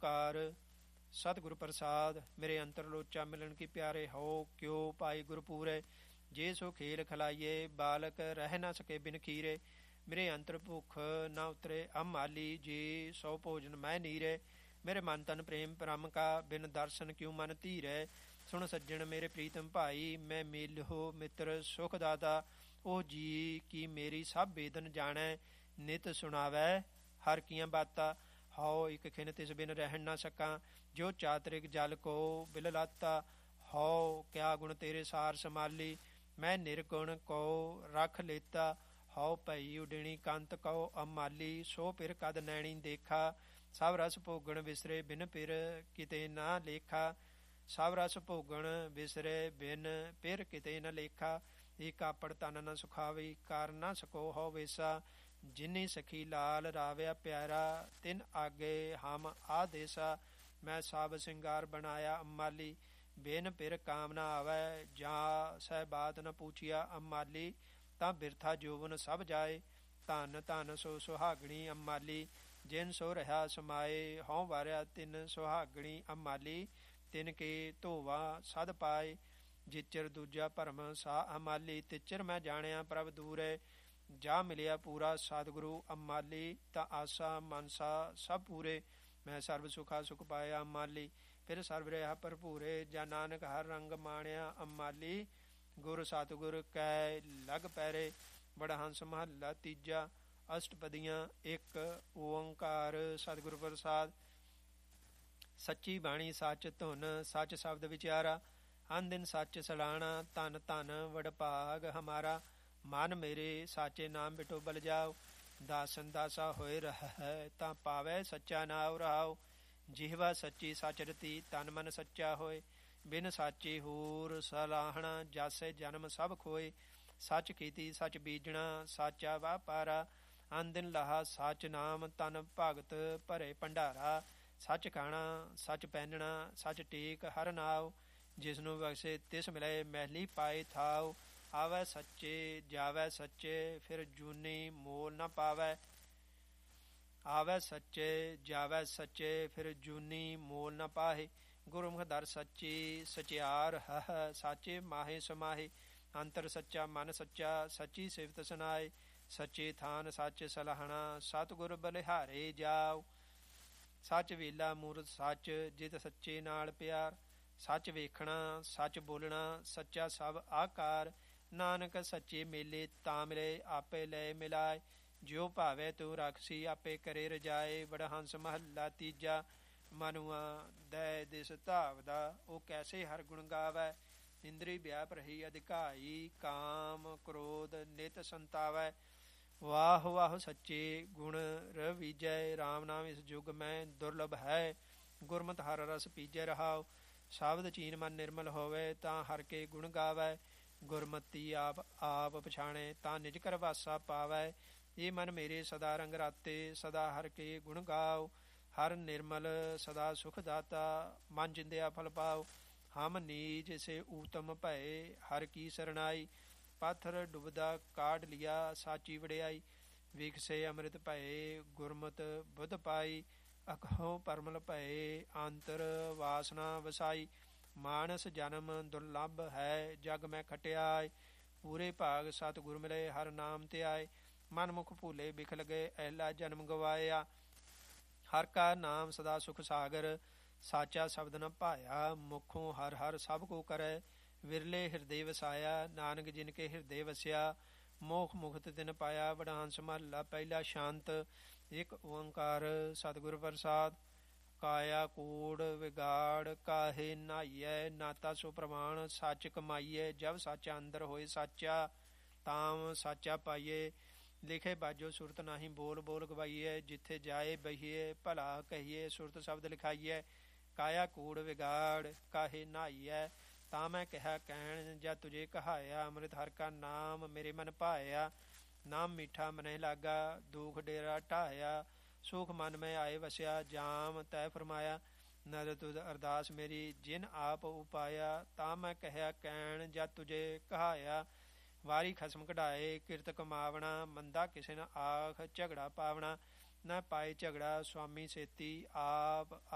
ਓਂਕਾਰ ਸਤਿਗੁਰ ਪ੍ਰਸਾਦ। ਮੇਰੇ ਅੰਤਰ ਲੋਚਾ ਮਿਲਣ ਕੀ ਪਿਆਰੇ ਹੋ, ਕਿਉ ਪਾਈ ਗੁਰਪੂਰੇ। ਜੇ ਸੋ ਖੇਲ ਖਲਾਈਏ, ਬਾਲਕ ਰਹਿ ਨਾ ਸਕੇ ਬਿਨ ਖੀਰੇ। ਮੇਰੇ ਅੰਤਰ ਭੁੱਖ ਨਾ ਉਤਰੇ ਅਮਾਲੀ, ਜੇ ਸੋ ਭੋਜਨ ਮੈਂ ਨੀਰੇ। ਮੇਰੇ ਮਨ ਤਨ ਪ੍ਰੇਮ ਪਰਮ ਕਾ, ਬਿਨ ਦਰਸ਼ਨ ਕਿਉ ਮਨ ਧੀਰੇ। ਸੁਣ ਸੱਜਣ ਮੇਰੇ ਪ੍ਰੀਤਮ ਭਾਈ, ਮੈਂ ਮੇਲਿਓ ਮਿੱਤਰ ਸੁਖ ਦਾਤਾ। ਉਹ ਜੀ ਕੀ ਮੇਰੀ ਸਭ ਵੇਦਨ ਜਾਣੈ, ਨਿਤ ਸੁਣਾਵੈ ਹਰ ਕੀਆਂ ਬਾਤਾਂ। ਹਉ ਇੱਕ ਖਿਨ ਤਿਸ ਬਿਨ ਰਹਿਣ ਨਾ ਸਕਾਂ, ਜੋ ਚਾਤਰਿਕ ਜਲ ਕੋ ਬਿਲ ਲਾਤਾ। ਹਉ ਕਿਆ ਗੁਣ ਤੇਰੇ ਸਾਰ ਸਮਾਲੀ, ਮੈਂ ਨਿਰਗੁਣ ਕੋ ਰਖ ਲੇਤਾ। ਹਉ ਭਈ ਉਡਣੀ ਕੰਤ ਕਉ ਅਮਾਲੀ, ਸੋ ਪਿਰ ਕਦ ਨੈਣੀ ਦੇਖਾ। ਸਭ ਰਸ ਭੋਗਣ ਵਿਸਰੇ ਬਿਨ ਪਿਰ ਕਿਤੇ ਨਾ ਲੇਖਾ। ਸਭ ਰਸ ਭੋਗਣ ਵਿਸਰੇ ਬਿਨ ਪਿਰ ਕਿਤੇ ਨ ਲੇਖਾ। ਇਹ ਕਾਪੜ ਤਨ ਨ ਸੁਖਾਵੀ, ਕਰ ਨਾ ਸਕੋ ਹਉ ਵੇਸਾ। ਜਿਨੀ ਸਖੀ ਲਾਲ ਰਾਵਿਆ ਪਿਆਰਾ, ਤਿਨ ਆਗੇ ਹਮ ਆਦੇਸਾ। ਮੈਂ ਸਭ ਸਿੰਗਾਰ ਬਣਾਇਆ ਅਮਾਲੀ, ਬਿਨ ਪਿਰ ਕਾਮ ਨਾ ਆਵੈ। ਜਾਂ ਸਹਿ ਬਾਤ ਨ ਪੂਛਿਆ ਅਮਾਲੀ, ਤਾਂ ਬਿਰਥਾ ਜੋਵਨ ਸਭ ਜਾਏ। ਧਨ ਧਨ ਸੋ ਸੁਹਾਗਣੀ ਅਮਾਲੀ, ਜਿਨ ਸੋ ਰਿਹਾ ਸਮਾਏ। ਹਉ ਵਾਰਿਆ ਤਿਨ ਸੁਹਾਗਣੀ ਅਮਾਲੀ, ਤਿਨ ਕੇ ਧੋਵਾ ਸਦ ਪਾਏ। ਜਿਚਰ ਦੂਜਾ ਭਰਮ ਸਾ ਅਮਾਲੀ, ਤਿਚਰ ਮੈਂ ਜਾਣਿਆ ਪ੍ਰਭ ਦੂਰੇ। ਜਾ ਮਿਲਿਆ ਪੂਰਾ ਸਤਿਗੁਰੂ ਅਮਾਲੀ, ਤਾਂ ਆਸਾ ਮਨਸਾ ਸਭ ਪੂਰੇ। ਮੈਂ ਸਰਬ ਸੁਖਾ ਸੁਖ ਪਾਇਆ ਅਮਾਲੀ, ਫਿਰ ਸਰਬ ਰਿਹਾ ਭਰਪੂਰੇ। ਜਾਂ ਨਾਨਕ ਹਰ ਰੰਗ ਮਾਣਿਆ ਅਮਾਲੀ, ਗੁਰ ਸਤਿਗੁਰ ਕੈ ਲਗ ਪੈਰੇ। ਵਡਹੰਸ ਮਹੱਲਾ ਤੀਜਾ, ਅਸ਼ਟਪਦੀਆਂ। ਇੱਕ ਓਂਕਾਰ ਸਤਿਗੁਰ ਪ੍ਰਸਾਦ। ਸੱਚੀ ਬਾਣੀ ਸੱਚ ਧੁਨ, ਸੱਚ ਸ਼ਬਦ ਵਿਚਾਰਾ। ਅਨ ਦਿਨ ਸੱਚ ਸਲਾਣਾ, ਧਨ ਧਨ ਵਡਭਾਗ ਹਮਾਰਾ। ਮਨ ਮੇਰੇ ਸਾਚੇ ਨਾਮ ਬਿਟੋ ਬਲ ਜਾਓ, ਦਾਸਨ ਦਾਸਾ ਹੋਏ ਰਹਿ ਤਾਂ ਪਾਵੈ ਸੱਚਾ ਨਾਉ ਰਹਾਉ। ਜਿਹਵਾ ਸੱਚੀ ਸੱਚ ਰਤੀ, ਤਨ ਮਨ ਸੱਚਾ ਹੋਏ। ਬਿਨ ਸਾਚੇ ਹੋਰ ਸਲਾਹਣਾ, ਜਾਸੈ ਜਨਮ ਸਭ ਖੋਏ। ਸੱਚ ਕੀਤੀ ਸੱਚ ਬੀਜਣਾ, ਸਾਚਾ ਵਾਪਾਰਾ। ਅਨ ਦਿਨ ਲਾਹਾ ਸੱਚ ਨਾਮ, ਤਨ ਭਗਤ ਭਰੇ ਭੰਡਾਰਾ। ਸੱਚ ਖਾਣਾ ਸੱਚ ਪਹਿਨਣਾ, ਸੱਚ ਟੇਕ ਹਰ ਨਾਉ। ਜਿਸਨੂੰ ਬਖਸ਼ੇ ਤਿਸ ਮਿਲੇ, ਮਹਿਲੀ ਪਾਏ ਥਾਉ। ਆਵੈ ਸੱਚੇ ਜਾਵੈ ਸੱਚੇ, ਫਿਰ ਜੂਨੀ ਮੋਲ ਨਾ ਪਾਵੈ। ਆਵੈ ਸੱਚੇ ਜਾਵੈ ਸੱਚੇ, ਫਿਰ ਜੂਨੀ ਮੋਲ ਨਾ ਪਾਹੇ। ਗੁਰਮੁਖ ਦਰ ਸੱਚੀ ਸਚਿਆਰ ਹਹ, ਸਾਚੇ ਮਾਹੇ ਸਮਾਹੇ। ਅੰਤਰ ਸੱਚਾ ਮਨ ਸੱਚਾ, ਸੱਚੀ ਸਿਫਤ ਸੁਨਾਏ। ਸੱਚੇ ਥਾਨ ਸੱਚ ਸਲਾਹਣਾ, ਸਤਿਗੁਰ ਬਲਿਹਾਰੇ ਜਾਓ। ਸੱਚ ਵੇਲਾ ਮੂਰਤ ਸੱਚ, ਜਿਤ ਸੱਚੇ ਨਾਲ ਪਿਆਰ। ਸੱਚ ਵੇਖਣਾ ਸੱਚ ਬੋਲਣਾ, ਸੱਚਾ ਸਭ ਆਕਾਰ। ਨਾਨਕ ਸੱਚੇ ਮੇਲੇ ਤਾਂ ਮਿਲੇ, ਆਪੇ ਲੈ ਮਿਲਾਏ। ਜਿਉ ਭਾਵੈ ਤਿਉ ਰਾਖਸੀ, ਆਪੇ ਕਰੇ ਰਜਾਏ। ਵਡਹੰਸ ਮਹੱਲਾ ਤੀਜਾ। ਮਨੁਆ ਦੈ ਦਿਸ ਧਾਵਦਾ, ਉਹ ਕੈਸੇ ਹਰ ਗੁਣ ਗਾਵੈ। ਇੰਦਰੀ ਵਿਆਪ ਰਹੀ ਅਧਿਕਾਈ, ਕਾਮ ਕ੍ਰੋਧ ਨਿਤ ਸੰਤਾਵੈ। ਵਾਹ ਵਾਹ ਸੱਚੇ ਗੁਣ ਰਵੀਜੈ, ਰਾਮ ਨਾਮ ਇਸ ਯੁਗ ਮੈਂ ਦੁਰਲਭ ਹੈ। ਗੁਰਮਤਿ ਹਰ ਰਸ ਪੀਜੈ ਰਹਾਉ, ਸ਼ਬਦ ਚੀਨ ਮਨ ਨਿਰਮਲ ਹੋਵੇ। ਤਾਂ ਹਰ ਕੇ ਗੁਣ ਗਾਵੈ, ਗੁਰਮਤੀ ਆਪ ਆਪ ਪਛਾਣੈ। ਤਾਂ ਨਿਜ ਕਰ ਵਾਸਾ ਪਾਵੈ, ਇਹ ਮਨ ਮੇਰੇ ਸਦਾ ਰੰਗ ਰਾਤੇ। ਸਦਾ ਹਰ ਕੇ ਗੁਣ ਗਾਓ, ਹਰ ਨਿਰਮਲ ਸਦਾ ਸੁਖ ਦਾਤਾ। ਮਨ ਜਿੰਦਿਆ ਫਲ ਪਾਓ, ਹਮ ਨੀਜ ਸੇ ਊਤਮ ਭਏ। ਹਰ ਕੀ ਸਰਣਾਈ, ਪਾਥਰ ਡੁਬਦਾ ਕਾਢ ਲਿਆ। ਸਾਚੀ ਵਡਿਆਈ ਵਿਖਸੇ ਅੰਮ੍ਰਿਤ ਭਏ, ਗੁਰਮਤਿ ਬੁੱਧ ਪਾਈ। ਅਖੋ ਪਰਮਲ ਭਏ, ਅੰਤਰ ਵਾਸਨਾ ਵਸਾਈ। ਮਾਨਸ ਜਨਮ ਦੁਰਲਭ ਹੈ, ਜਗ ਮੈਂ ਖਟਿਆਏ। ਪੂਰੇ ਭਾਗ ਸਤਿਗੁਰ ਮਿਲੇ, ਹਰ ਨਾਮ ਧਿਆਏ। ਮਨ ਮੁਖ ਭੂਲੇ ਬਿਖਲ ਗਏ, ਐਲਾ ਜਨਮ ਗਵਾਇਆ। ਹਰ ਕਾ ਨਾਮ ਸਦਾ ਸੁਖ ਸਾਗਰ, ਸਾਚਾ ਸ਼ਬਦ ਨ ਭਾਇਆ। ਮੁਖੋਂ ਹਰ ਹਰ ਸਭ ਕੋ ਕਰੈ, ਵਿਰਲੇ ਹਿਰਦੇ ਵਸਾਇਆ। ਨਾਨਕ ਜਿਨ ਕੇ ਹਿਰਦੇ ਵਸਿਆ, ਮੋਖ ਮੁਕਤ ਤਿਨ ਪਾਇਆ। ਵਡਹੰਸ ਮਹੱਲਾ ਪਹਿਲਾ ਸ਼ਾਂਤ। ਇੱਕ ਓਂਕਾਰ ਸਤਿਗੁਰ ਪ੍ਰਸਾਦ। ਕਾਇਆ ਕੂੜ ਵਿਗਾੜ ਕਾਹੇ ਨਾਈਐ, ਨਾਤਾ ਸੋ ਪ੍ਰਮਾਣ ਸੱਚ ਕਮਾਈਐ। ਜਬ ਸਾਚਾ ਅੰਦਰ ਹੋਏ ਸਾਚਾ, ਤਾਮ ਸਾਚਾ ਪਾਈਏ। ਲਿਖੇ ਬਾਜੋ ਸੁਰਤ ਨਾਹੀ, ਬੋਲ ਬੋਲ ਗਵਾਈਏ। ਜਿੱਥੇ ਜਾਏ ਬਹੀਏ, ਭਲਾ ਕਹੀਏ ਸੁਰਤ ਸ਼ਬਦ ਲਿਖਾਈਐ। ਕਾਇਆ ਕੂੜ ਵਿਗਾੜ ਕਾਹੇ ਨਾਈਐ, ਤਾਂ ਮੈਂ ਕਿਹਾ ਕਹਿਣ ਜਾਂ ਤੁਝੇ ਕਹਾਇਆ। ਅੰਮ੍ਰਿਤ ਹਰਿ ਕਾ ਨਾਮ ਮੇਰੇ ਮਨ ਭਾਇਆ, ਨਾਮ ਮੀਠਾ ਮਨਹਿ ਲਾਗਾ। ਦੁਖ ਡੇਰਾ ਢਾਇਆ, ਸੁਖ ਮਨ ਮੈਂ ਆਏ ਵਸਿਆ। ਜਾਮ ਤੈ ਫਰਮਾਇਆ, ਨਦਰ ਤੁਧ ਅਰਦਾਸ ਮੇਰੀ ਜਿਨ ਆਪ ਉਪਾਇਆ। ਤਾਂ ਮੈਂ ਕਹਿਆ ਕਹਿਣ ਜਾਂ ਤੁਝੇ ਕਹਾਇਆ। ਵਾਰੀ ਖਸਮ ਕਢਾਏ ਕਿਰਤ ਕਮਾਵਣਾ, ਮੰਦਾ ਕਿਸੇ ਨ ਆਖ ਝਗੜਾ ਪਾਵਣਾ। ਨਾ ਪਾਏ ਝਗੜਾ ਸੁਆਮੀ ਸੇਤੀ, ਆਪ